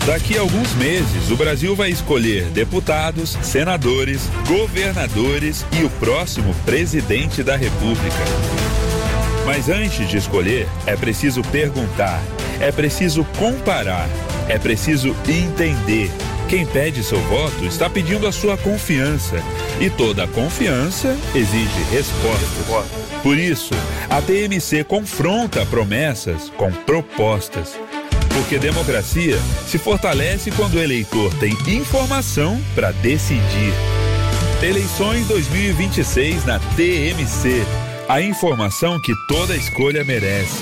Daqui a alguns meses, o Brasil vai escolher deputados, senadores, governadores e o próximo presidente da República. Mas antes de escolher, é preciso perguntar, é preciso comparar, é preciso entender. Quem pede seu voto está pedindo a sua confiança. E toda confiança exige respostas. Por isso, a TMC confronta promessas com propostas. Porque democracia se fortalece quando o eleitor tem informação para decidir. Eleições 2026 na TMC. A informação que toda escolha merece.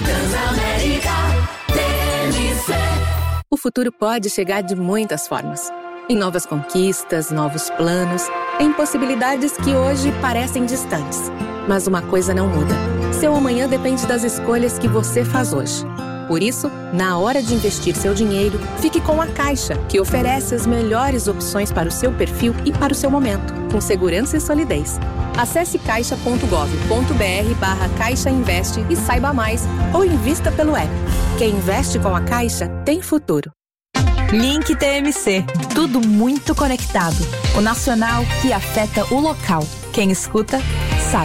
O futuro pode chegar de muitas formas. Em novas conquistas, novos planos, em possibilidades que hoje parecem distantes. Mas uma coisa não muda. Seu amanhã depende das escolhas que você faz hoje. Por isso, na hora de investir seu dinheiro, fique com a Caixa, que oferece as melhores opções para o seu perfil e para o seu momento, com segurança e solidez. Acesse caixa.gov.br/Caixa Investe e saiba mais, ou invista pelo app. Quem investe com a Caixa tem futuro. Link TMC. Tudo muito conectado. O nacional que afeta o local. Quem escuta, sabe.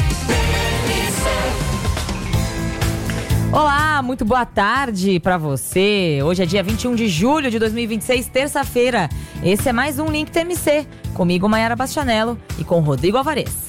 Olá, muito boa tarde pra você. Hoje é dia 21 de julho de 2026, terça-feira. Esse é mais um Link TMC. Comigo, Mayara Bastianello, e com Rodrigo Alvarez.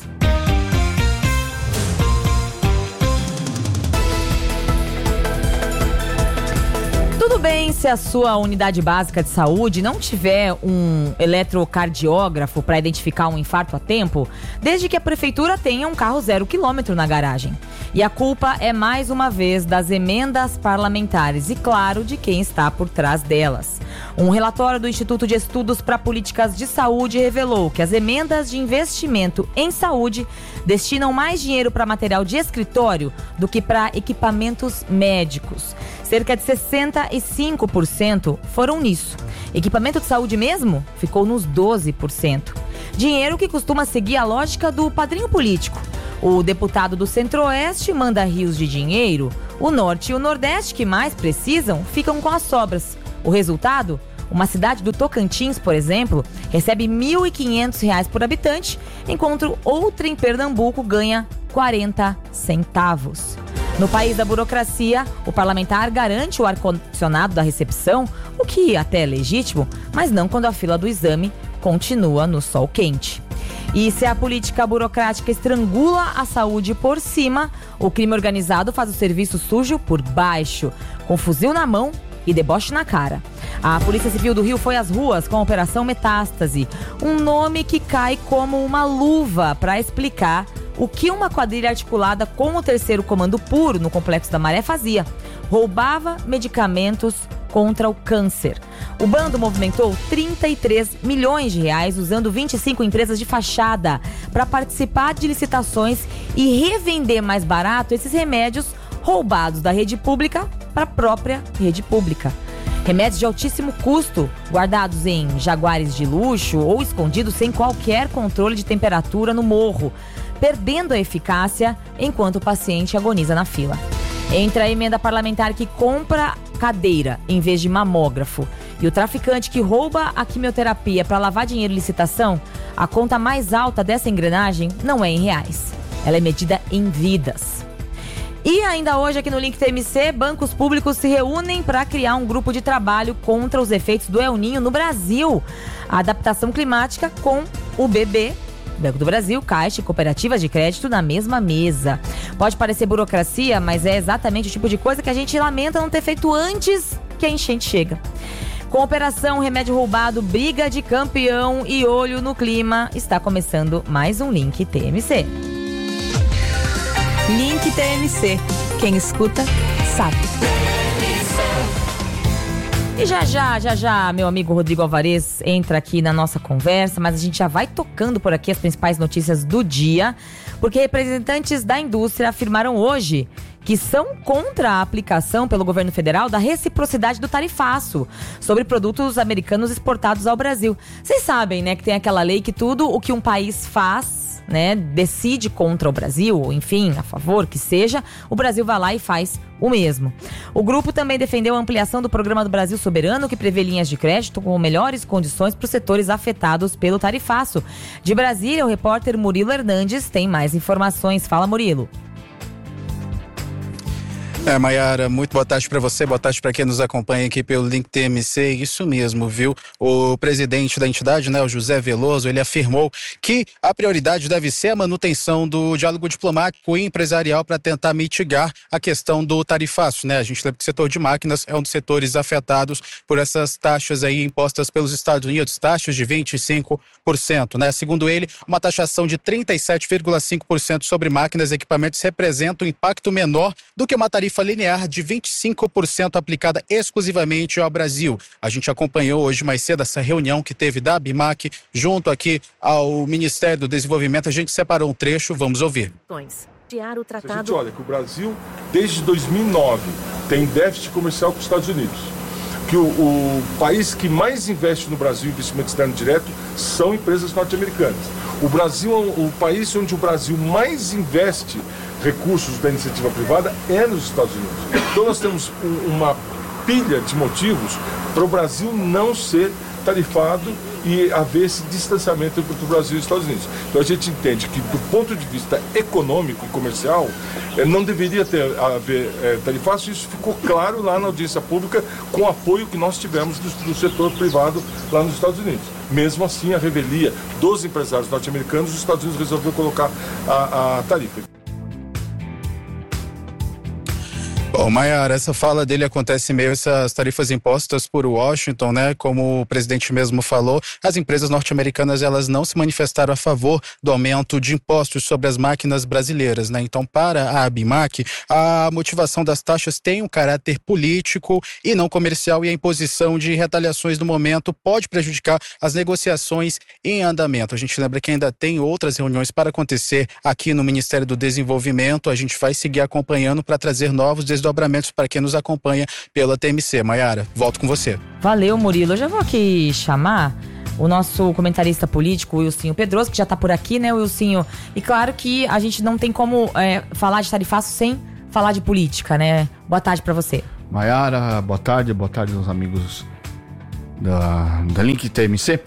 Tudo bem se a sua unidade básica de saúde não tiver um eletrocardiógrafo para identificar um infarto a tempo, desde que a prefeitura tenha um carro 0 km na garagem. E a culpa é mais uma vez das emendas parlamentares e, claro, de quem está por trás delas. Um relatório do Instituto de Estudos para Políticas de Saúde revelou que as emendas de investimento em saúde destinam mais dinheiro para material de escritório do que para equipamentos médicos. Cerca de 65% foram nisso. Equipamento de saúde mesmo ficou nos 12%. Dinheiro que costuma seguir a lógica do padrinho político. O deputado do Centro-Oeste manda rios de dinheiro, o Norte e o Nordeste, que mais precisam, ficam com as sobras. O resultado? Uma cidade do Tocantins, por exemplo, recebe R$ 1.500 por habitante, enquanto outra em Pernambuco ganha 40 centavos. No país da burocracia, o parlamentar garante o ar-condicionado da recepção, o que até é legítimo, mas não quando a fila do exame continua no sol quente. E se a política burocrática estrangula a saúde por cima, o crime organizado faz o serviço sujo por baixo, com fuzil na mão e deboche na cara. A Polícia Civil do Rio foi às ruas com a Operação Metástase, um nome que cai como uma luva para explicar o que uma quadrilha articulada com o 3º Comando Puro no Complexo da Maré fazia. Roubava medicamentos contra o câncer. O bando movimentou 33 milhões de reais usando 25 empresas de fachada para participar de licitações e revender mais barato esses remédios roubados da rede pública para a própria rede pública. Remédios de altíssimo custo, guardados em jaguares de luxo ou escondidos sem qualquer controle de temperatura no morro, perdendo a eficácia enquanto o paciente agoniza na fila. Entre a emenda parlamentar que compra cadeira em vez de mamógrafo e o traficante que rouba a quimioterapia para lavar dinheiro em licitação, a conta mais alta dessa engrenagem não é em reais. Ela é medida em vidas. E ainda hoje aqui no Link TMC, bancos públicos se reúnem para criar um grupo de trabalho contra os efeitos do El Niño no Brasil. A adaptação climática com o BB, Banco do Brasil, Caixa e cooperativas de crédito na mesma mesa. Pode parecer burocracia, mas é exatamente o tipo de coisa que a gente lamenta não ter feito antes que a enchente chega. Com operação Remédio Roubado, briga de campeão e olho no clima, está começando mais um Link TMC. Link TMC. Quem escuta, sabe. E já, meu amigo Rodrigo Alvarez entra aqui na nossa conversa, mas a gente já vai tocando por aqui as principais notícias do dia, porque representantes da indústria afirmaram hoje que são contra a aplicação pelo governo federal da reciprocidade do tarifaço sobre produtos americanos exportados ao Brasil. Vocês sabem, né, que tem aquela lei que tudo o que um país faz né, decide contra o Brasil, ou enfim, a favor que seja, o Brasil vai lá e faz o mesmo. O grupo também defendeu a ampliação do Programa do Brasil Soberano, que prevê linhas de crédito com melhores condições para os setores afetados pelo tarifaço. De Brasília, o repórter Murilo Hernandes tem mais informações. Fala, Murilo. Maiara, muito boa tarde para você, boa tarde para quem nos acompanha aqui pelo Link TMC. Isso mesmo, viu? O presidente da entidade, né, o José Veloso, ele afirmou que a prioridade deve ser a manutenção do diálogo diplomático e empresarial para tentar mitigar a questão do tarifaço, né? A gente lembra que o setor de máquinas é um dos setores afetados por essas taxas aí impostas pelos Estados Unidos, taxas de 25%, né? Segundo ele, uma taxação de 37,5% sobre máquinas e equipamentos representa um impacto menor do que uma tarifa linear de 25% aplicada exclusivamente ao Brasil. A gente acompanhou hoje mais cedo essa reunião que teve da ABIMAQ junto aqui ao Ministério do Desenvolvimento. A gente separou um trecho, vamos ouvir. A gente olha que o Brasil, desde 2009, tem déficit comercial com os Estados Unidos. Que o país que mais investe no Brasil, investimento externo direto, são empresas norte-americanas. O Brasil é o país onde o Brasil mais investe recursos da iniciativa privada é nos Estados Unidos. Então nós temos uma pilha de motivos para o Brasil não ser tarifado e haver esse distanciamento entre o Brasil e os Estados Unidos. Então a gente entende que, do ponto de vista econômico e comercial, não deveria haver tarifaço. Isso ficou claro lá na audiência pública com o apoio que nós tivemos do setor privado lá nos Estados Unidos. Mesmo assim, a revelia dos empresários norte-americanos, os Estados Unidos resolveu colocar a tarifa. Bom, Maiara, essa fala dele acontece em meio a essas tarifas impostas por Washington, né? Como o presidente mesmo falou, as empresas norte-americanas, elas não se manifestaram a favor do aumento de impostos sobre as máquinas brasileiras, né? Então, para a ABIMAQ, a motivação das taxas tem um caráter político e não comercial, e a imposição de retaliações no momento pode prejudicar as negociações em andamento. A gente lembra que ainda tem outras reuniões para acontecer aqui no Ministério do Desenvolvimento. A gente vai seguir acompanhando para trazer novos desdobramentos para quem nos acompanha pela TMC. Maiara, volto com você. Valeu, Murilo. Eu já vou aqui chamar o nosso comentarista político, Wilsinho Pedroso, que já está por aqui, né, Wilsinho? E claro que a gente não tem como falar de tarifaço sem falar de política, né? Boa tarde para você. Maiara, boa tarde aos amigos da Link TMC.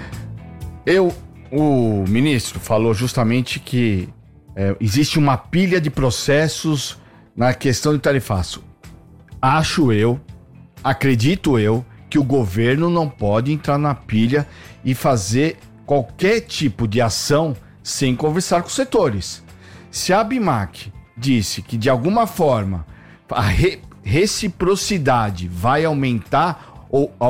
O ministro falou justamente que existe uma pilha de processos na questão de tarifaço. Acredito eu, que o governo não pode entrar na pilha e fazer qualquer tipo de ação sem conversar com os setores. Se a ABIMAQ disse que de alguma forma a reciprocidade vai aumentar,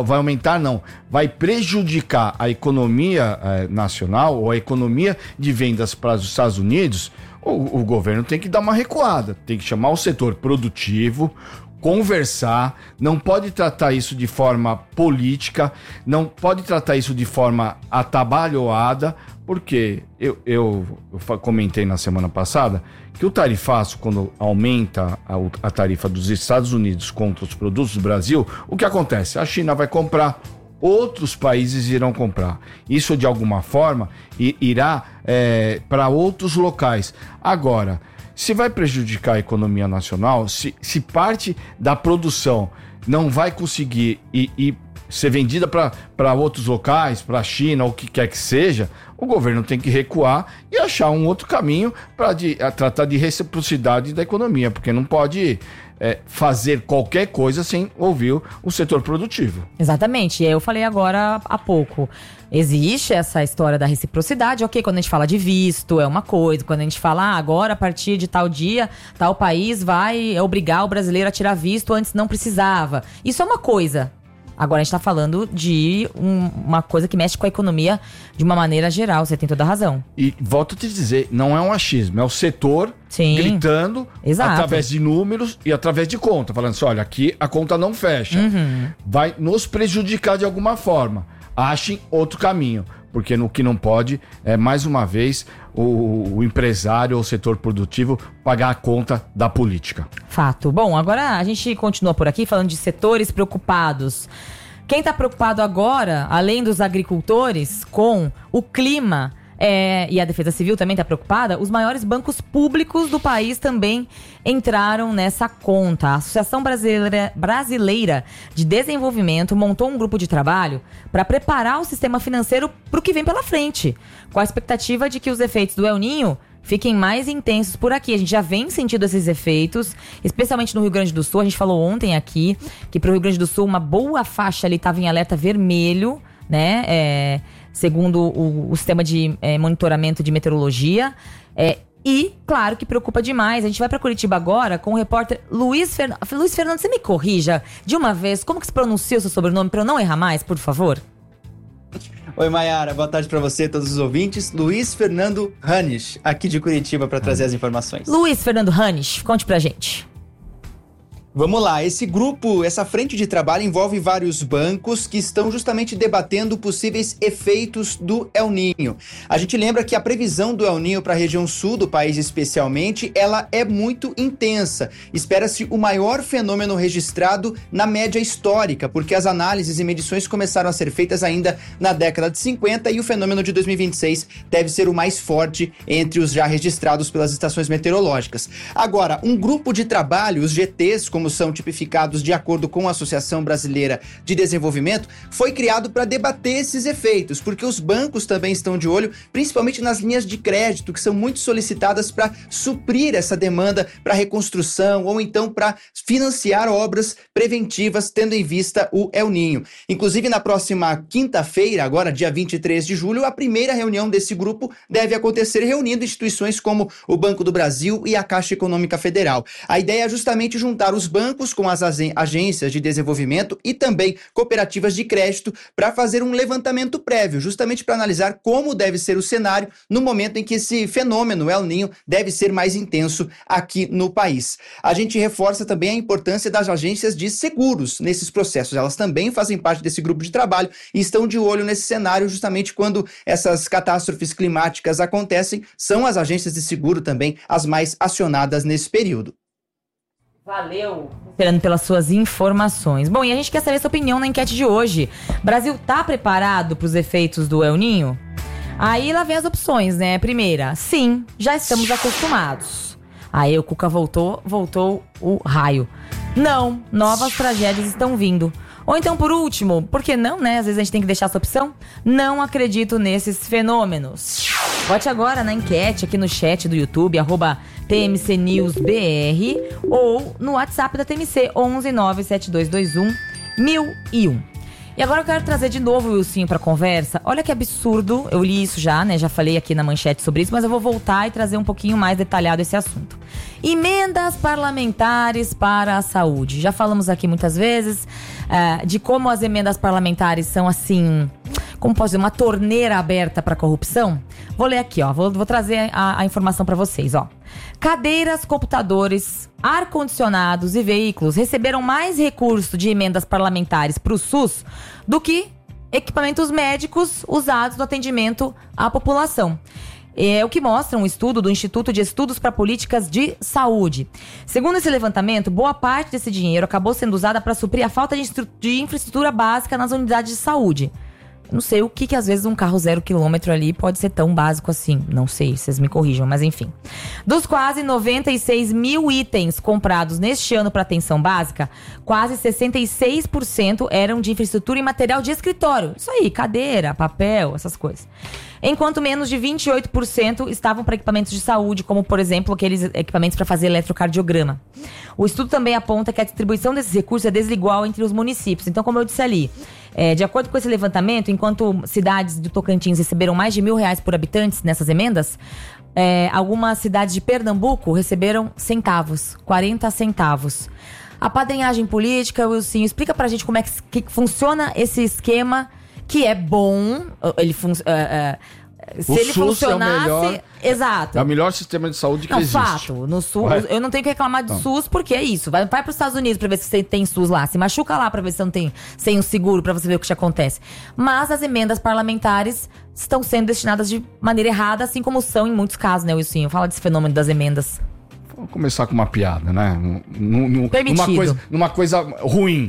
vai prejudicar a economia nacional ou a economia de vendas para os Estados Unidos, o governo tem que dar uma recuada, tem que chamar o setor produtivo, conversar, não pode tratar isso de forma política, não pode tratar isso de forma atabalhoada, porque eu comentei na semana passada que o tarifaço, quando aumenta a tarifa dos Estados Unidos contra os produtos do Brasil, o que acontece? A China vai comprar, outros países irão comprar. Isso, de alguma forma, irá para outros locais. Agora, se vai prejudicar a economia nacional, se parte da produção não vai conseguir ser vendida para outros locais, para a China, ou o que quer que seja, o governo tem que recuar e achar um outro caminho para tratar de reciprocidade da economia, porque não pode fazer qualquer coisa sem ouvir o setor produtivo. Exatamente, eu falei agora há pouco, existe essa história da reciprocidade, ok, quando a gente fala de visto é uma coisa, quando a gente fala agora a partir de tal dia, tal país vai obrigar o brasileiro a tirar visto, antes não precisava, isso é uma coisa. Agora a gente tá falando de uma coisa que mexe com a economia de uma maneira geral, você tem toda a razão. E volto a te dizer, não é um achismo, é o setor gritando, exato, através de números e através de conta, falando assim, olha, aqui a conta não fecha, vai nos prejudicar de alguma forma, achem outro caminho, porque no que não pode é, mais uma vez, o empresário ou o setor produtivo pagar a conta da política. Fato. Bom, agora a gente continua por aqui falando de setores preocupados. Quem está preocupado agora, além dos agricultores, com o clima e a Defesa Civil também está preocupada, os maiores bancos públicos do país também entraram nessa conta. A Associação Brasileira de Desenvolvimento montou um grupo de trabalho para preparar o sistema financeiro para o que vem pela frente, com a expectativa de que os efeitos do El Niño fiquem mais intensos por aqui. A gente já vem sentindo esses efeitos, especialmente no Rio Grande do Sul. A gente falou ontem aqui que para o Rio Grande do Sul uma boa faixa ali estava em alerta vermelho, né? Segundo o sistema de monitoramento de meteorologia. E, claro, que preocupa demais. A gente vai para Curitiba agora com o repórter Luiz Fernando. Luiz Fernando, você me corrija de uma vez. Como que se pronuncia o seu sobrenome para eu não errar mais, por favor? Oi, Mayara, boa tarde para você e todos os ouvintes. Luiz Fernando Hanisch, aqui de Curitiba, para trazer as informações. Luiz Fernando Hanisch, conte pra gente. Vamos lá, esse grupo, essa frente de trabalho envolve vários bancos que estão justamente debatendo possíveis efeitos do El Niño. A gente lembra que a previsão do El Niño para a região sul do país especialmente, ela é muito intensa. Espera-se o maior fenômeno registrado na média histórica, porque as análises e medições começaram a ser feitas ainda na década de 50 e o fenômeno de 2026 deve ser o mais forte entre os já registrados pelas estações meteorológicas. Agora, um grupo de trabalho, os GTs, como são tipificados de acordo com a Associação Brasileira de Desenvolvimento, foi criado para debater esses efeitos, porque os bancos também estão de olho, principalmente nas linhas de crédito, que são muito solicitadas para suprir essa demanda para reconstrução ou então para financiar obras preventivas, tendo em vista o El Niño. Inclusive, na próxima quinta-feira, agora dia 23 de julho, a primeira reunião desse grupo deve acontecer reunindo instituições como o Banco do Brasil e a Caixa Econômica Federal. A ideia é justamente juntar os bancos com as agências de desenvolvimento e também cooperativas de crédito para fazer um levantamento prévio, justamente para analisar como deve ser o cenário no momento em que esse fenômeno El Niño deve ser mais intenso aqui no país. A gente reforça também a importância das agências de seguros nesses processos. Elas também fazem parte desse grupo de trabalho e estão de olho nesse cenário justamente quando essas catástrofes climáticas acontecem. São as agências de seguro também as mais acionadas nesse período. Valeu, Fernando, pelas suas informações. Bom, e a gente quer saber sua opinião na enquete de hoje. Brasil tá preparado para os efeitos do El Niño? Aí lá vem as opções, né? Primeira, sim, já estamos acostumados. Aí o Cuca voltou o raio. Não, novas tragédias estão vindo. Ou então, por último, por que não, né? Às vezes a gente tem que deixar essa opção. Não acredito nesses fenômenos. Vote agora na enquete aqui no chat do YouTube, @TMCNewsBR, ou no WhatsApp da TMC, 11 97221 1001. E agora eu quero trazer de novo o Wilsinho pra conversa. Olha que absurdo, eu li isso já, né? Já falei aqui na manchete sobre isso, mas eu vou voltar e trazer um pouquinho mais detalhado esse assunto. Emendas parlamentares para a saúde. Já falamos aqui muitas vezes de como as emendas parlamentares são assim, como posso dizer, uma torneira aberta para corrupção. Vou ler aqui, ó, vou trazer a informação para vocês, ó. Cadeiras, computadores, ar-condicionados e veículos receberam mais recurso de emendas parlamentares para o SUS do que equipamentos médicos usados no atendimento à população. É o que mostra um estudo do Instituto de Estudos para Políticas de Saúde. Segundo esse levantamento, boa parte desse dinheiro acabou sendo usada para suprir a falta de infraestrutura básica nas unidades de saúde. Não sei o que às vezes um carro 0 km ali pode ser tão básico assim. Não sei, vocês me corrijam, mas enfim. Dos quase 96 mil itens comprados neste ano para atenção básica, quase 66% eram de infraestrutura e material de escritório. Isso aí, cadeira, papel, essas coisas. Enquanto menos de 28% estavam para equipamentos de saúde, como, por exemplo, aqueles equipamentos para fazer eletrocardiograma. O estudo também aponta que a distribuição desses recursos é desigual entre os municípios. Então, como eu disse ali, de acordo com esse levantamento, enquanto cidades do Tocantins receberam mais de R$1.000 por habitante nessas emendas, algumas cidades de Pernambuco receberam centavos, 40 centavos. A padrinhagem política, Wilson, explica pra gente como é que funciona esse esquema, que é bom, se ele funcionasse... Exato. É o melhor sistema de saúde que existe. Fato. No SUS, eu não tenho que reclamar de SUS, porque é isso. Vai para os Estados Unidos pra ver se você tem SUS lá. Se machuca lá pra ver se você não tem sem um seguro, pra você ver o que te acontece. Mas as emendas parlamentares estão sendo destinadas de maneira errada, assim como são em muitos casos, né, Wilson? Fala desse fenômeno das emendas. Vamos começar com uma piada, né? Permitido. Numa coisa ruim.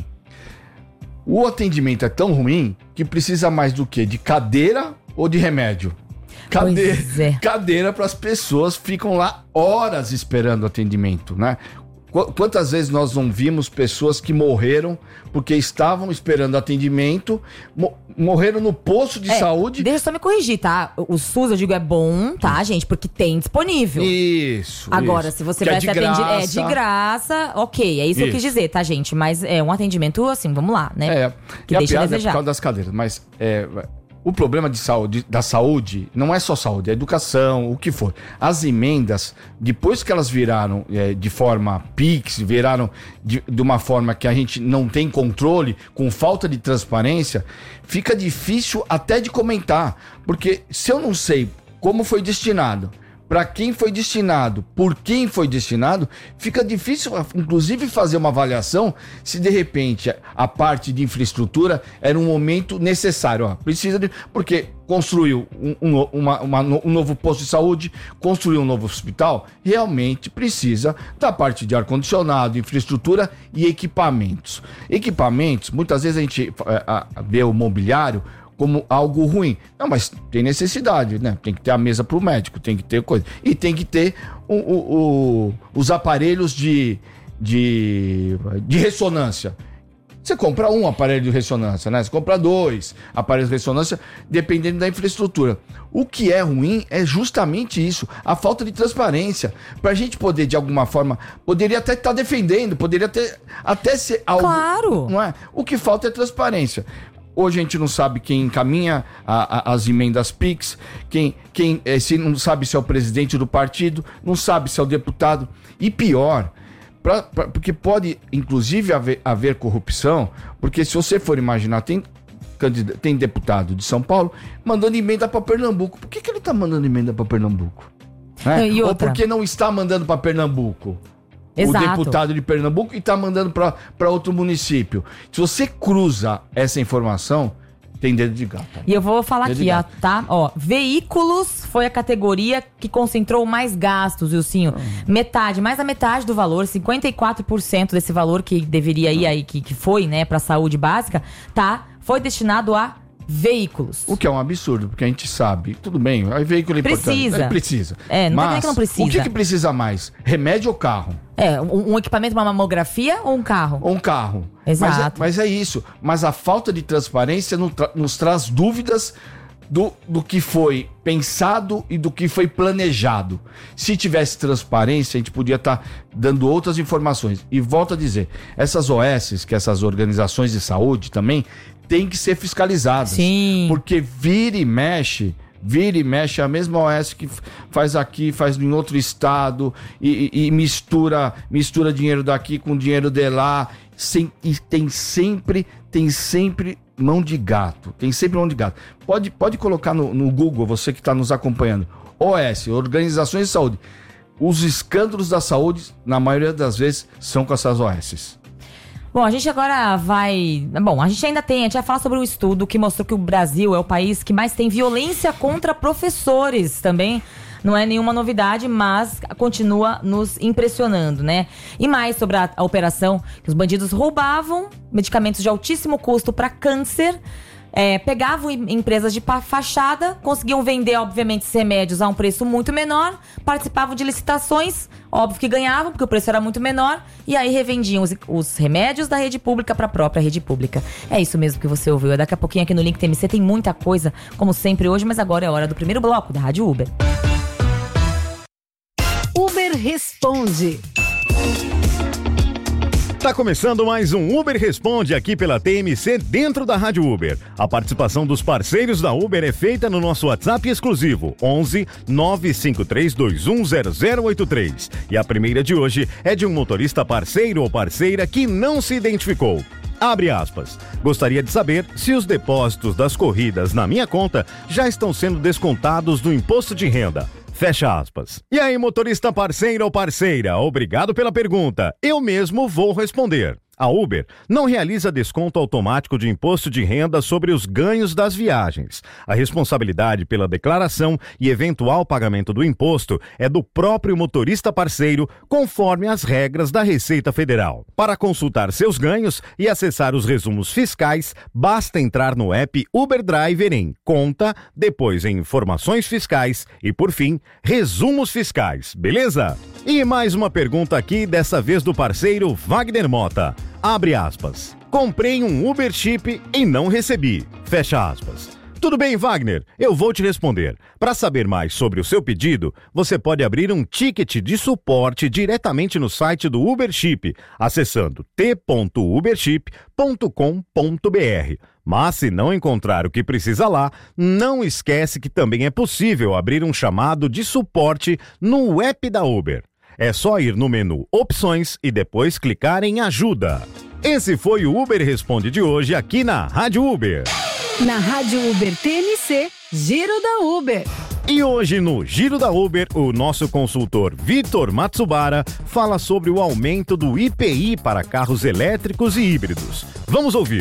O atendimento é tão ruim que precisa mais do quê? De cadeira ou de remédio? Cadeira para as pessoas, ficam lá horas esperando atendimento, né? Quantas vezes nós não vimos pessoas que morreram porque estavam esperando atendimento, morreram no posto de saúde. Deixa eu só me corrigir, tá? O SUS, eu digo, é bom, tá, gente? Porque tem disponível. Isso. Agora, se você vai ser atendido... É de graça, ok. É isso que eu quis dizer, tá, gente? Mas é um atendimento, assim, vamos lá, né? Que deixa a desejar. É por causa das cadeiras, mas... O problema da saúde não é só saúde, é educação, o que for. As emendas, depois que elas viraram de forma PIX, viraram de uma forma que a gente não tem controle, com falta de transparência, fica difícil até de comentar. Porque se eu não sei como foi destinado, para quem foi destinado, por quem foi destinado, fica difícil, inclusive, fazer uma avaliação se de repente a parte de infraestrutura era um momento necessário. Precisa de. Porque construiu um novo posto de saúde, construiu um novo hospital, realmente precisa da parte de ar-condicionado, infraestrutura e equipamentos. Equipamentos, muitas vezes a gente vê o mobiliário como algo ruim. Não, mas tem necessidade, né? Tem que ter a mesa para o médico, tem que ter coisa. E tem que ter os aparelhos de ressonância. Você compra um aparelho de ressonância, né? Você compra 2 aparelhos de ressonância, dependendo da infraestrutura. O que é ruim é justamente isso, a falta de transparência. Pra gente poder, de alguma forma, poderia até estar defendendo, poderia até ser algo... Claro! Não é? O que falta é transparência. Hoje a gente não sabe quem encaminha as emendas PIX, se não sabe se é o presidente do partido, não sabe se é o deputado. E pior, porque pode inclusive haver corrupção, porque se você for imaginar, tem deputado de São Paulo mandando emenda para Pernambuco. Por que ele está mandando emenda para Pernambuco? Ou por que não está mandando para Pernambuco? Exato. O deputado de Pernambuco e está mandando para outro município. Se você cruza essa informação, tem dedo de gato. E eu vou falar aqui, tá? Veículos foi a categoria que concentrou mais gastos, Wilsinho. Mais da metade do valor, 54% desse valor que deveria ir aí, que foi, né, para saúde básica, foi destinado a veículos. O que é um absurdo, porque a gente sabe, tudo bem, aí veículo é importante. Precisa. Não tem que não precisa. O que precisa mais? Remédio ou carro? Um equipamento, uma mamografia ou um carro? Ou um carro. Exato. Mas é isso. Mas a falta de transparência nos traz dúvidas do que foi pensado e do que foi planejado. Se tivesse transparência, a gente podia estar dando outras informações. E volto a dizer, essas OS, que essas organizações de saúde também, tem que ser fiscalizadas. Sim. Porque vira e mexe a mesma OS que faz aqui, faz em outro estado e mistura dinheiro daqui com dinheiro de lá. E tem sempre mão de gato. Tem sempre mão de gato. Pode colocar no Google, você que está nos acompanhando. OS, Organizações de Saúde. Os escândalos da saúde, na maioria das vezes, são com essas OS. Bom, a gente agora vai... Bom, a gente vai falar sobre um estudo que mostrou que o Brasil é o país que mais tem violência contra professores também. Não é nenhuma novidade, mas continua nos impressionando, né? E mais sobre a operação que os bandidos roubavam medicamentos de altíssimo custo para câncer, pegavam empresas de fachada, conseguiam vender, obviamente, esses remédios a um preço muito menor, participavam de licitações, óbvio que ganhavam, porque o preço era muito menor, e aí revendiam os remédios da rede pública para a própria rede pública. É isso mesmo que você ouviu. Daqui a pouquinho aqui no Link TMC tem muita coisa, como sempre hoje, mas agora é hora do primeiro bloco da Rádio Uber. Uber Responde. Tá começando mais um Uber Responde aqui pela TMC dentro da Rádio Uber. A participação dos parceiros da Uber é feita no nosso WhatsApp exclusivo 11 953210083. E a primeira de hoje é de um motorista parceiro ou parceira que não se identificou. Abre aspas. Gostaria de saber se os depósitos das corridas na minha conta já estão sendo descontados do imposto de renda. Fecha aspas. E aí, motorista parceiro ou parceira, obrigado pela pergunta. Eu mesmo vou responder. A Uber não realiza desconto automático de imposto de renda sobre os ganhos das viagens. A responsabilidade pela declaração e eventual pagamento do imposto é do próprio motorista parceiro, conforme as regras da Receita Federal. Para consultar seus ganhos e acessar os resumos fiscais, basta entrar no app Uber Driver em Conta, depois em Informações Fiscais e, por fim, Resumos Fiscais, beleza? E mais uma pergunta aqui, dessa vez do parceiro Wagner Mota. Abre aspas. Comprei um Uber Chip e não recebi. Fecha aspas. Tudo bem, Wagner? Eu vou te responder. Para saber mais sobre o seu pedido, você pode abrir um ticket de suporte diretamente no site do Uber Chip, acessando t.uberchip.com.br. Mas se não encontrar o que precisa lá, não esquece que também é possível abrir um chamado de suporte no app da Uber. É só ir no menu Opções e depois clicar em Ajuda. Esse foi o Uber Responde de hoje aqui na Rádio Uber. Na Rádio Uber TMC, Giro da Uber. E hoje no Giro da Uber, o nosso consultor Vitor Matsubara fala sobre o aumento do IPI para carros elétricos e híbridos. Vamos ouvir.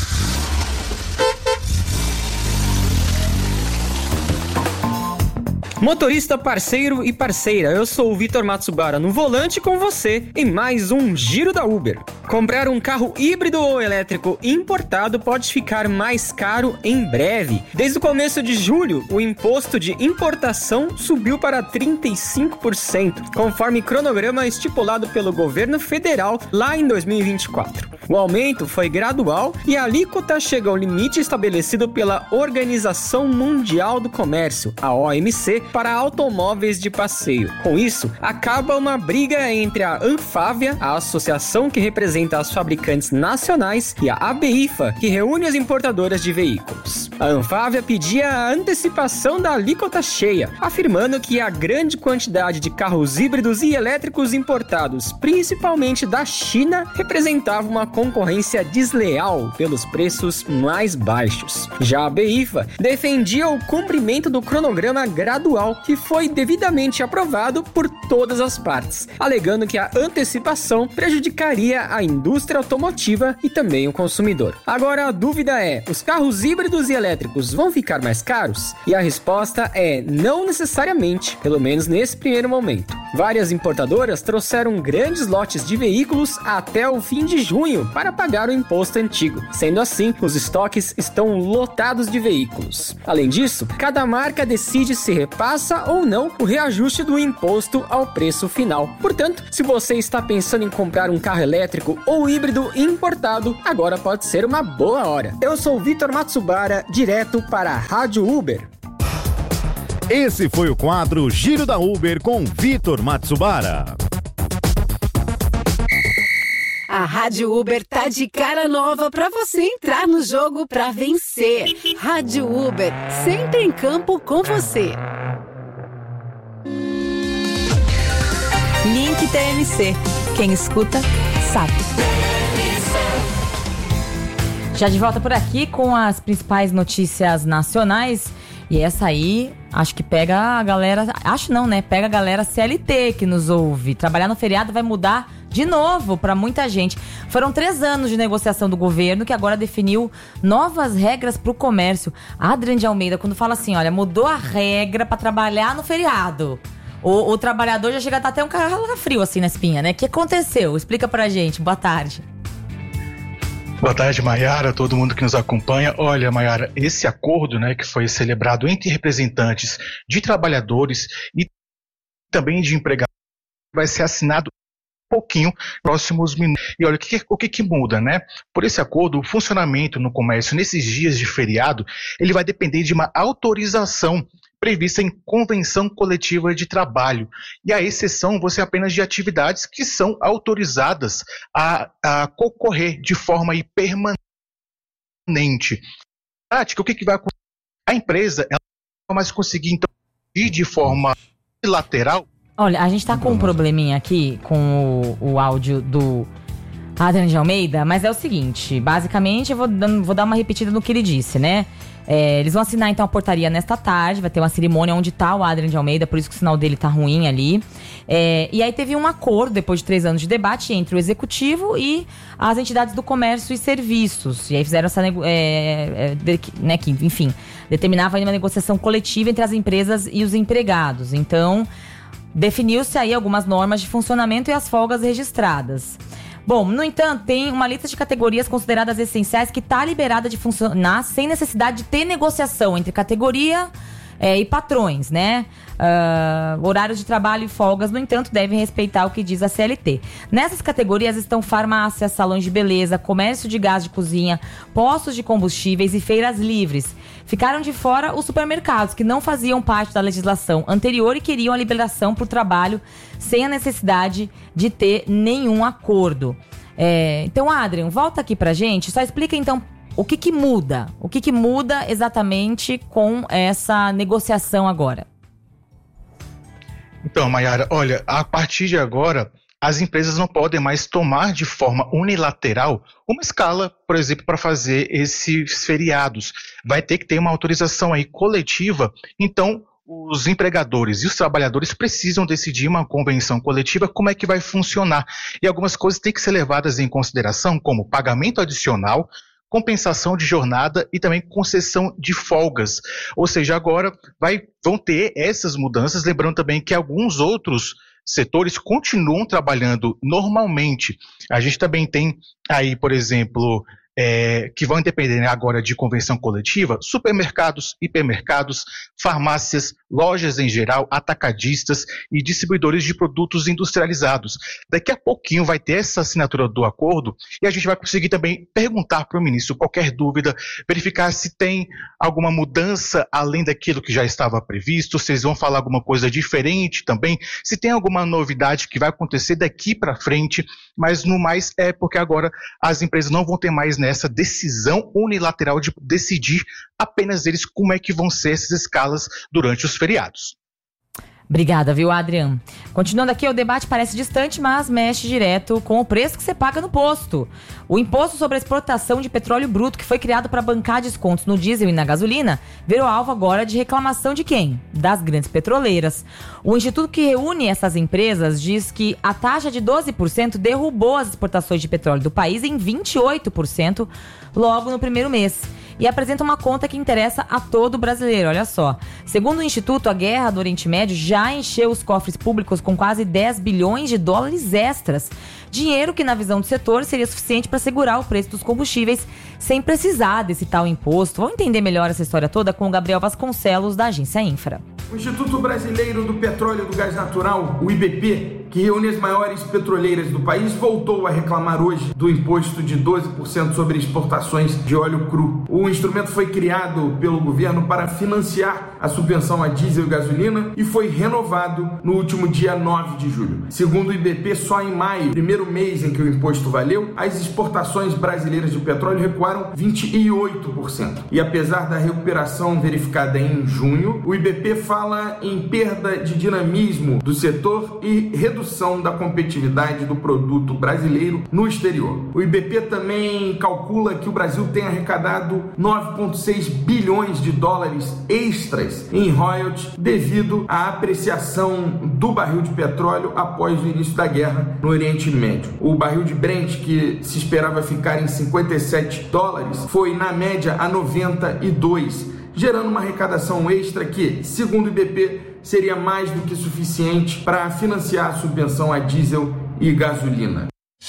Motorista, parceiro e parceira, eu sou o Vitor Matsubara, no volante com você em mais um Giro da Uber. Comprar um carro híbrido ou elétrico importado pode ficar mais caro em breve. Desde o começo de julho, o imposto de importação subiu para 35%, conforme cronograma estipulado pelo governo federal lá em 2024. O aumento foi gradual e a alíquota chega ao limite estabelecido pela Organização Mundial do Comércio, a OMC, para automóveis de passeio. Com isso, acaba uma briga entre a Anfávia, a associação que representa as fabricantes nacionais, e a ABIFA, que reúne as importadoras de veículos. A Anfávia pedia a antecipação da alíquota cheia, afirmando que a grande quantidade de carros híbridos e elétricos importados, principalmente da China, representava uma concorrência desleal pelos preços mais baixos. Já a ABIFA defendia o cumprimento do cronograma gradual que foi devidamente aprovado por todas as partes, alegando que a antecipação prejudicaria a indústria automotiva e também o consumidor. Agora a dúvida é, os carros híbridos e elétricos vão ficar mais caros? E a resposta é não necessariamente, pelo menos nesse primeiro momento. Várias importadoras trouxeram grandes lotes de veículos até o fim de junho para pagar o imposto antigo. Sendo assim, os estoques estão lotados de veículos. Além disso, cada marca decide se repassa ou não o reajuste do imposto ao preço final. Portanto, se você está pensando em comprar um carro elétrico ou híbrido importado, agora pode ser uma boa hora. Eu sou o Vitor Matsubara, direto para a Rádio Uber. Esse foi o quadro Giro da Uber com Vitor Matsubara. A Rádio Uber tá de cara nova pra você entrar no jogo pra vencer. Rádio Uber, sempre em campo com você. Link TMC. Quem escuta, sabe. Já de volta por aqui com as principais notícias nacionais. E essa aí, acho que pega a galera... Acho não, né? Pega a galera CLT que nos ouve. Trabalhar no feriado vai mudar de novo para muita gente. Foram 3 anos de negociação do governo que agora definiu novas regras para o comércio. Adriane de Almeida, quando fala assim, olha, mudou a regra para trabalhar no feriado. O trabalhador já chega a estar até um calafrio assim na espinha, né? O que aconteceu? Explica pra gente. Boa tarde. Boa tarde, Maiara, todo mundo que nos acompanha. Olha, Maiara, esse acordo, né, que foi celebrado entre representantes de trabalhadores e também de empregados vai ser assinado pouquinho próximos minutos. E olha, o que muda, né? Por esse acordo, o funcionamento no comércio nesses dias de feriado, ele vai depender de uma autorização prevista em convenção coletiva de trabalho. E a exceção vai ser apenas de atividades que são autorizadas a concorrer de forma permanente. Na prática, o que vai acontecer? A empresa ela não vai mais conseguir, então, ir de forma bilateral. Olha, a gente tá com um probleminha aqui com o áudio do Adriane de Almeida, mas é o seguinte, basicamente eu vou dar uma repetida no que ele disse, né? Eles vão assinar então a portaria nesta tarde, vai ter uma cerimônia onde tá o Adrian de Almeida, por isso que o sinal dele tá ruim ali. E aí teve um acordo, depois de 3 anos de debate, entre o Executivo e as entidades do comércio e serviços. E aí fizeram essa que, enfim, determinava aí uma negociação coletiva entre as empresas e os empregados. Então, definiu-se aí algumas normas de funcionamento e as folgas registradas. Bom, no entanto, tem uma lista de categorias consideradas essenciais que está liberada de funcionar sem necessidade de ter negociação entre categoria e patrões, né? Horários de trabalho e folgas, no entanto, devem respeitar o que diz a CLT. Nessas categorias estão farmácias, salões de beleza, comércio de gás de cozinha, postos de combustíveis e feiras livres. Ficaram de fora os supermercados, que não faziam parte da legislação anterior e queriam a liberação para o trabalho sem a necessidade de ter nenhum acordo. Então, Adrian, volta aqui pra gente, só explica então o que muda. O que muda exatamente com essa negociação agora? Então, Mayara, olha, a partir de agora, as empresas não podem mais tomar de forma unilateral uma escala, por exemplo, para fazer esses feriados. Vai ter que ter uma autorização aí coletiva. Então, os empregadores e os trabalhadores precisam decidir uma convenção coletiva como é que vai funcionar. E algumas coisas têm que ser levadas em consideração, como pagamento adicional, compensação de jornada e também concessão de folgas. Ou seja, agora vão ter essas mudanças, lembrando também que alguns outros setores continuam trabalhando normalmente. A gente também tem aí, por exemplo, que vão depender agora de convenção coletiva, supermercados, hipermercados, farmácias, lojas em geral, atacadistas e distribuidores de produtos industrializados. Daqui a pouquinho vai ter essa assinatura do acordo e a gente vai conseguir também perguntar para o ministro qualquer dúvida, verificar se tem alguma mudança além daquilo que já estava previsto, se eles vão falar alguma coisa diferente também, se tem alguma novidade que vai acontecer daqui para frente, mas no mais é porque agora as empresas não vão ter mais nessa decisão unilateral de decidir apenas eles como é que vão ser essas escalas durante os feriados. Obrigada, viu, Adrian? Continuando aqui, o debate parece distante, mas mexe direto com o preço que você paga no posto. O imposto sobre a exportação de petróleo bruto, que foi criado para bancar descontos no diesel e na gasolina, virou alvo agora de reclamação de quem? Das grandes petroleiras. O instituto que reúne essas empresas diz que a taxa de 12% derrubou as exportações de petróleo do país em 28% logo no primeiro mês. E apresenta uma conta que interessa a todo brasileiro, olha só. Segundo o Instituto, a guerra do Oriente Médio já encheu os cofres públicos com quase 10 bilhões de dólares extras. Dinheiro que, na visão do setor, seria suficiente para segurar o preço dos combustíveis sem precisar desse tal imposto. Vamos entender melhor essa história toda com o Gabriel Vasconcelos, da Agência Infra. O Instituto Brasileiro do Petróleo e do Gás Natural, o IBP, que reúne as maiores petroleiras do país, voltou a reclamar hoje do imposto de 12% sobre exportações de óleo cru. O instrumento foi criado pelo governo para financiar a subvenção a diesel e gasolina e foi renovado no último dia 9 de julho. Segundo o IBP, só em maio, primeiro mês em que o imposto valeu, as exportações brasileiras de petróleo recuaram 28%. E apesar da recuperação verificada em junho, o IBP fala em perda de dinamismo do setor e redução da competitividade do produto brasileiro no exterior. O IBP também calcula que o Brasil tem arrecadado 9,6 bilhões de dólares extras em royalties devido à apreciação do barril de petróleo após o início da guerra no Oriente Médio. O barril de Brent, que se esperava ficar em 57 dólares, foi na média a 92, gerando uma arrecadação extra que, segundo o IBP, seria mais do que suficiente para financiar a subvenção a diesel e gasolina.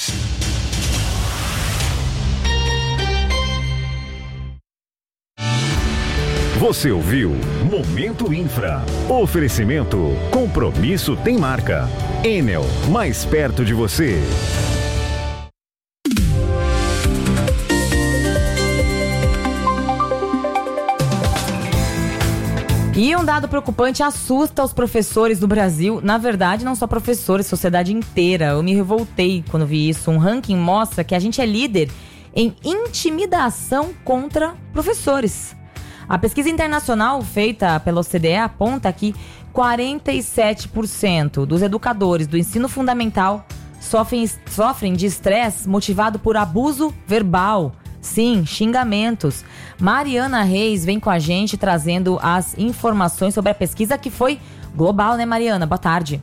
Você ouviu Momento Infra. Oferecimento. Compromisso tem marca. Enel, mais perto de você. E um dado preocupante assusta os professores do Brasil. Na verdade, não só professores, sociedade inteira. Eu me revoltei quando vi isso. Um ranking mostra que a gente é líder em intimidação contra professores. A pesquisa internacional feita pela OCDE aponta que 47% dos educadores do ensino fundamental sofrem de estresse motivado por abuso verbal, Sim, xingamentos. Mariana Reis vem com a gente trazendo as informações sobre a pesquisa que foi global, né, Mariana? Boa tarde.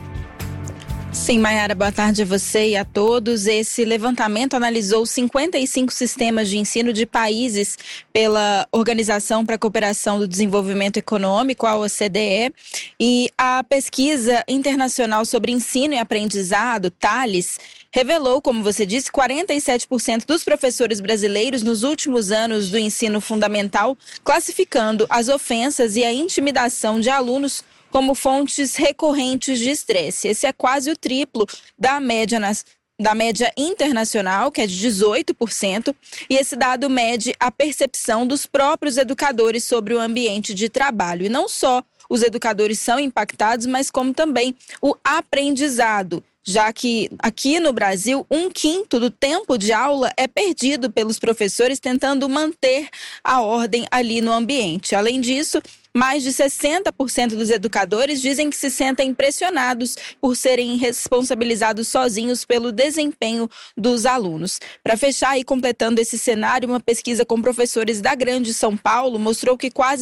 Sim, Mayara, boa tarde a você e a todos. Esse levantamento analisou 55 sistemas de ensino de países pela Organização para a Cooperação do Desenvolvimento Econômico, a OCDE, e a pesquisa internacional sobre ensino e aprendizado, TALES, revelou, como você disse, 47% dos professores brasileiros nos últimos anos do ensino fundamental classificando as ofensas e a intimidação de alunos como fontes recorrentes de estresse. Esse é quase o triplo da média internacional, que é de 18%, e esse dado mede a percepção dos próprios educadores sobre o ambiente de trabalho. E não só os educadores são impactados, mas como também o aprendizado, já que aqui no Brasil, 1/5 do tempo de aula é perdido pelos professores tentando manter a ordem ali no ambiente. Além disso, mais de 60% dos educadores dizem que se sentem pressionados por serem responsabilizados sozinhos pelo desempenho dos alunos. Para fechar e completando esse cenário, uma pesquisa com professores da Grande São Paulo mostrou que quase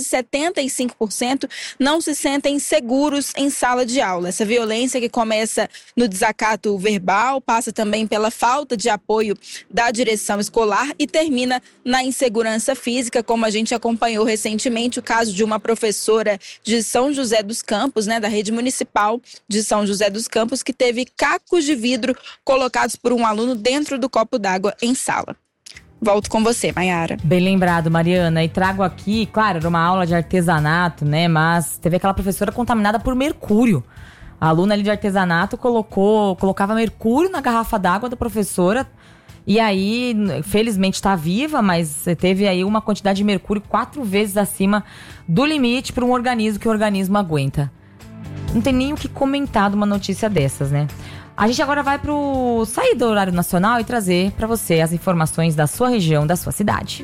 75% não se sentem seguros em sala de aula. Essa violência que começa no desacato verbal, passa também pela falta de apoio da direção escolar e termina na insegurança física, como a gente acompanhou recentemente o caso de uma professora de São José dos Campos, da rede municipal de São José dos Campos, que teve cacos de vidro colocados por um aluno dentro do copo d'água em sala. Volto com você, Mayara. Bem lembrado, Mariana. E trago aqui, claro, era uma aula de artesanato, mas teve aquela professora contaminada por mercúrio. A aluna ali de artesanato colocava mercúrio na garrafa d'água da professora. E aí, felizmente está viva, mas teve aí uma quantidade de mercúrio 4 vezes acima do limite para um organismo que o organismo aguenta. Não tem nem o que comentar de uma notícia dessas, né? A gente agora vai sair do horário nacional e trazer para você as informações da sua região, da sua cidade.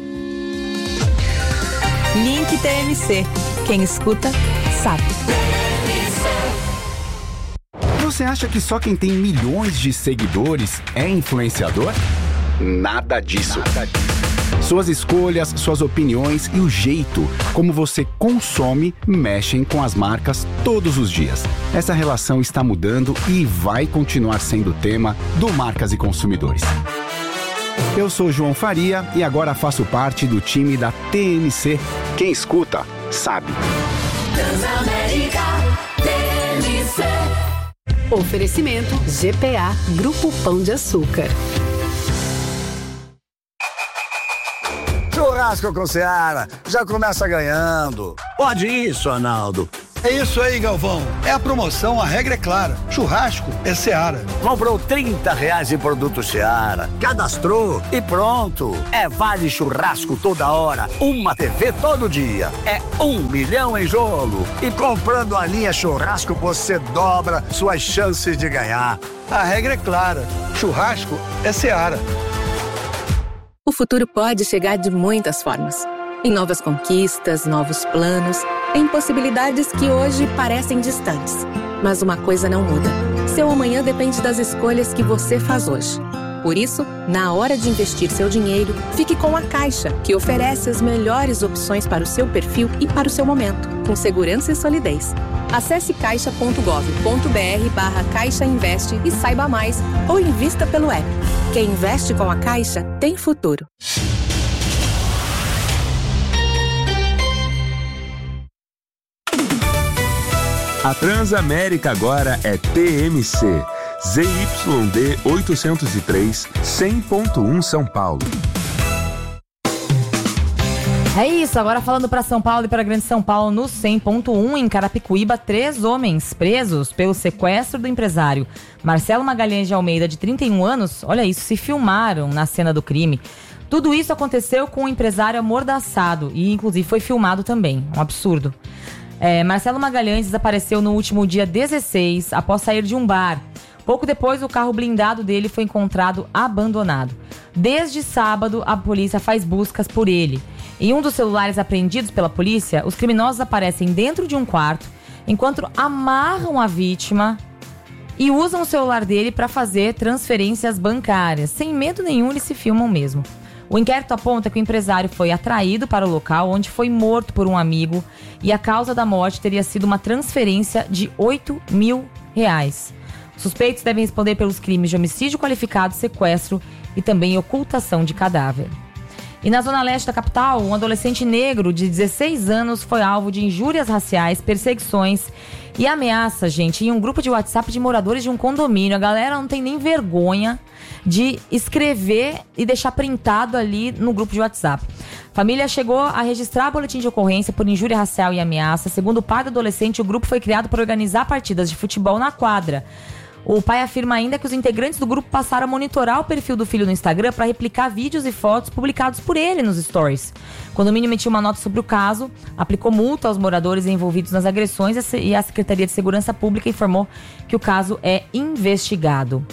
Link TMC. Quem escuta, sabe. Você acha que só quem tem milhões de seguidores é influenciador? Nada disso. Suas escolhas, suas opiniões e o jeito como você consome mexem com as marcas todos os dias. Essa relação está mudando e vai continuar sendo tema do Marcas e Consumidores. Eu sou João Faria e agora faço parte do time da TMC. Quem escuta, sabe. Transamérica TMC. Oferecimento GPA Grupo Pão de Açúcar. Churrasco com Seara, já começa ganhando. Pode isso, Arnaldo. É isso aí, Galvão. É a promoção, a regra é clara. Churrasco é Seara. Comprou R$30 em produto Seara, cadastrou e pronto. É vale churrasco toda hora, uma TV todo dia. É 1 milhão em jogo. E comprando a linha churrasco, você dobra suas chances de ganhar. A regra é clara. Churrasco é Seara. O futuro pode chegar de muitas formas. Em novas conquistas, novos planos, em possibilidades que hoje parecem distantes. Mas uma coisa não muda. Seu amanhã depende das escolhas que você faz hoje. Por isso, na hora de investir seu dinheiro, fique com a Caixa, que oferece as melhores opções para o seu perfil e para o seu momento, com segurança e solidez. Acesse caixa.gov.br/Caixa Investe e saiba mais, ou invista pelo app. Quem investe com a Caixa tem futuro. A Transamérica agora é TMC. ZYD 803, 100.1 São Paulo. É isso, agora falando para São Paulo e para Grande São Paulo, no 100.1, em Carapicuíba, 3 homens presos pelo sequestro do empresário Marcelo Magalhães de Almeida, de 31 anos, olha isso, se filmaram na cena do crime. Tudo isso aconteceu com o empresário amordaçado e inclusive foi filmado também, um absurdo. Marcelo Magalhães desapareceu no último dia 16, após sair de um bar. Pouco depois, o carro blindado dele foi encontrado abandonado. Desde sábado, a polícia faz buscas por ele. Em um dos celulares apreendidos pela polícia, os criminosos aparecem dentro de um quarto, enquanto amarram a vítima e usam o celular dele para fazer transferências bancárias. Sem medo nenhum, eles se filmam mesmo. O inquérito aponta que o empresário foi atraído para o local onde foi morto por um amigo e a causa da morte teria sido uma transferência de R$8 mil. Suspeitos devem responder pelos crimes de homicídio qualificado, sequestro e também ocultação de cadáver. E na zona leste da capital, um adolescente negro de 16 anos foi alvo de injúrias raciais, perseguições e ameaças, gente, em um grupo de WhatsApp de moradores de um condomínio. A galera não tem nem vergonha de escrever e deixar printado ali no grupo de WhatsApp. A família chegou a registrar boletim de ocorrência por injúria racial e ameaça. Segundo o pai do adolescente, o grupo foi criado para organizar partidas de futebol na quadra. O pai afirma ainda que os integrantes do grupo passaram a monitorar o perfil do filho no Instagram para replicar vídeos e fotos publicados por ele nos stories. O condomínio emitiu uma nota sobre o caso, aplicou multa aos moradores envolvidos nas agressões e a Secretaria de Segurança Pública informou que o caso é investigado.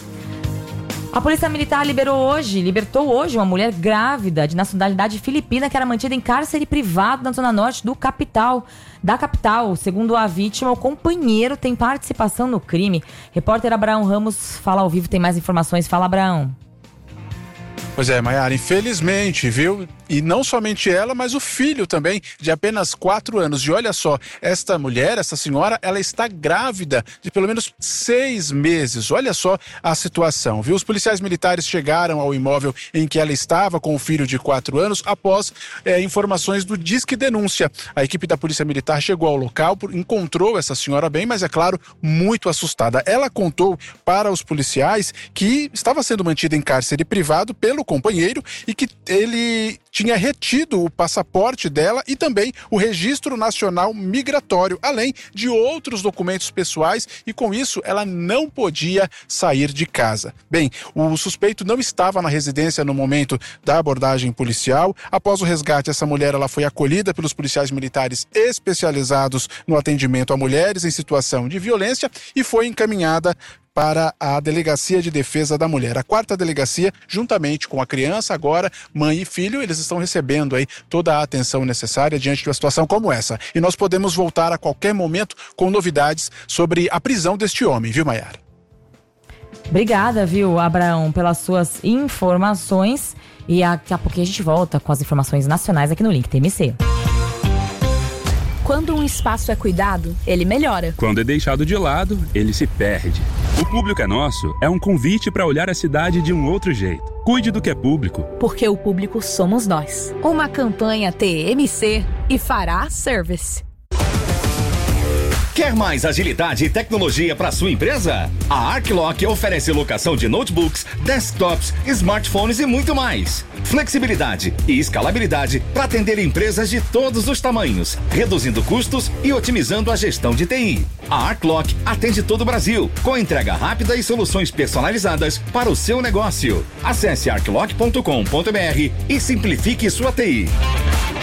A Polícia Militar libertou hoje uma mulher grávida de nacionalidade filipina que era mantida em cárcere privado na zona norte da capital. Segundo a vítima, o companheiro tem participação no crime. Repórter Abraão Ramos fala ao vivo, tem mais informações. Fala, Abraão. Pois é, Maiara, infelizmente, viu? E não somente ela, mas o filho também, de apenas 4 anos. E olha só, esta mulher, essa senhora, ela está grávida de pelo menos 6 meses. Olha só a situação, viu? Os policiais militares chegaram ao imóvel em que ela estava com o filho de 4 anos após informações do Disque Denúncia. A equipe da Polícia Militar chegou ao local, encontrou essa senhora bem, mas é claro, muito assustada. Ela contou para os policiais que estava sendo mantida em cárcere privado pelo companheiro e que ele tinha retido o passaporte dela e também o Registro Nacional Migratório, além de outros documentos pessoais, e com isso ela não podia sair de casa. Bem, o suspeito não estava na residência no momento da abordagem policial. Após o resgate, essa mulher ela foi acolhida pelos policiais militares especializados no atendimento a mulheres em situação de violência e foi encaminhada para a Delegacia de Defesa da Mulher. A 4ª delegacia, juntamente com a criança, agora mãe e filho, eles estão recebendo aí toda a atenção necessária diante de uma situação como essa. E nós podemos voltar a qualquer momento com novidades sobre a prisão deste homem, viu, Maiara? Obrigada, viu, Abraão, pelas suas informações. E daqui a pouquinho a gente volta com as informações nacionais aqui no Link TMC. Quando um espaço é cuidado, ele melhora. Quando é deixado de lado, ele se perde. O Público é Nosso é um convite para olhar a cidade de um outro jeito. Cuide do que é público. Porque o público somos nós. Uma campanha TMC e Fará Service. Quer mais agilidade e tecnologia para sua empresa? A Arclock oferece locação de notebooks, desktops, smartphones e muito mais. Flexibilidade e escalabilidade para atender empresas de todos os tamanhos, reduzindo custos e otimizando a gestão de TI. A Arclock atende todo o Brasil, com entrega rápida e soluções personalizadas para o seu negócio. Acesse arclock.com.br e simplifique sua TI.